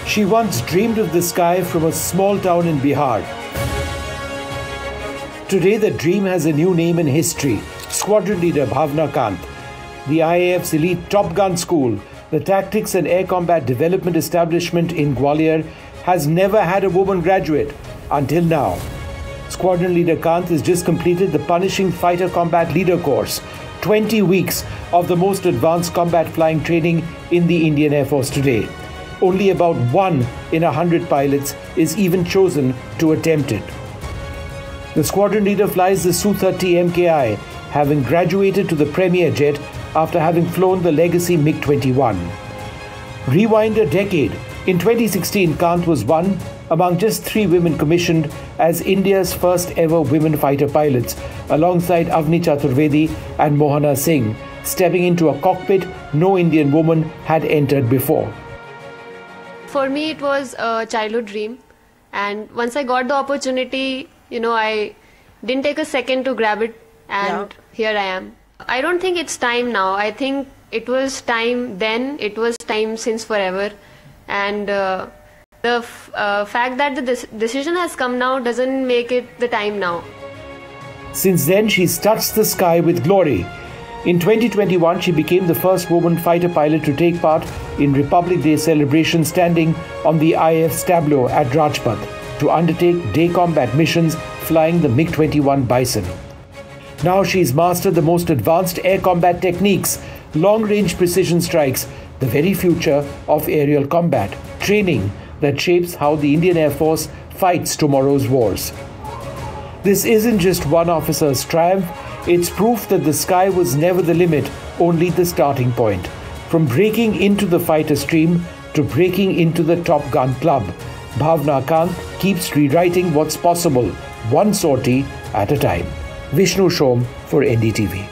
She once dreamed of the sky from a small town in Bihar. Today, the dream has a new name in history: Squadron Leader Bhavna Kant. The IAF's elite Top Gun School, the Tactics and Air Combat Development Establishment in Gwalior, has never had a woman graduate until now. Squadron Leader Kant has just completed the punishing Fighter Combat Leader course, 20 weeks of the most advanced combat flying training in the Indian Air Force today. Only about 1 in 100 pilots is even chosen to attempt it. The squadron leader flies the Su-30 MKI, having graduated to the Premier jet after having flown the legacy MiG-21. Rewind a decade. In 2016, Kant was one among just 3 women commissioned as India's first ever women fighter pilots, alongside Avni Chaturvedi and Mohana Singh, stepping into a cockpit no Indian woman had entered before. For me, it was a childhood dream, and once I got the opportunity, I didn't take a second to grab it, and here I am. I don't think it's time now. I think it was time then, it was time since forever, and the fact that the decision has come now doesn't make it the time now. Since then, she's touched the sky with glory. In 2021, she became the first woman fighter pilot to take part in Republic Day celebration, standing on the IAF's tableau at Rajpath to undertake day combat missions flying the MiG-21 Bison. Now she's mastered the most advanced air combat techniques, long-range precision strikes, the very future of aerial combat, training that shapes how the Indian Air Force fights tomorrow's wars. This isn't just one officer's triumph, it's proof that the sky was never the limit, only the starting point. From breaking into the fighter stream to breaking into the Top Gun Club, Bhavna Kant keeps rewriting what's possible, one sortie at a time. Vishnu Shom for NDTV.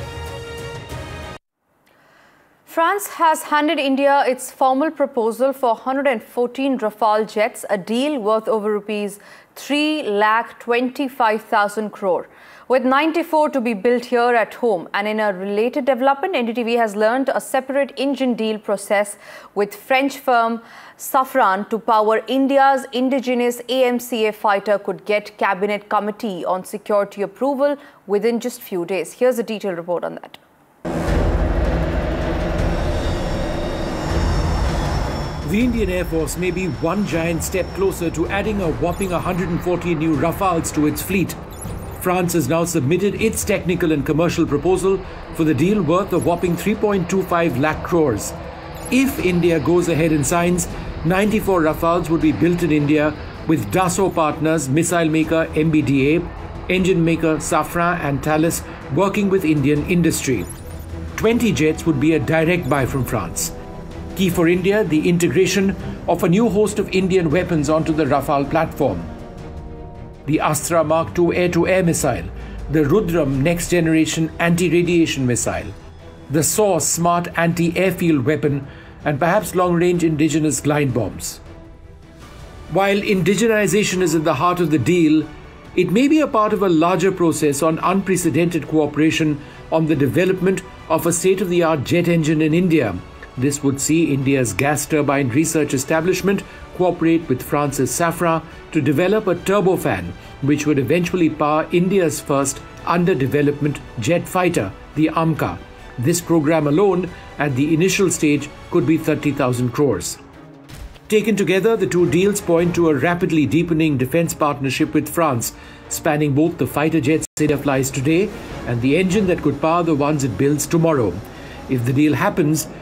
France has handed India its formal proposal for 114 Rafale jets, a deal worth over rupees 3,25,000 crore, with 94 to be built here at home. And in a related development, NDTV has learned a separate engine deal process with French firm Safran to power India's indigenous AMCA fighter could get Cabinet Committee on Security approval within just few days. Here's a detailed report on that. The Indian Air Force may be one giant step closer to adding a whopping 140 new Rafales to its fleet. France has now submitted its technical and commercial proposal for the deal worth a whopping 3.25 lakh crores. If India goes ahead and signs, 94 Rafales would be built in India with Dassault partners, missile maker MBDA, engine maker Safran and Thales working with Indian industry. 20 jets would be a direct buy from France. Key for India, the integration of a new host of Indian weapons onto the Rafale platform. The Astra Mark II air-to-air missile, the Rudram next-generation anti-radiation missile, the SAW smart anti-airfield weapon, and perhaps long-range indigenous glide bombs. While indigenization is at the heart of the deal, it may be a part of a larger process on unprecedented cooperation on the development of a state-of-the-art jet engine in India. This would see India's gas turbine research establishment cooperate with France's Safran to develop a turbofan, which would eventually power India's first under-development jet fighter, the AMCA. This program alone, at the initial stage, could be 30,000 crores. Taken together, the two deals point to a rapidly deepening defense partnership with France, spanning both the fighter jets India flies today and the engine that could power the ones it builds tomorrow. If the deal happens,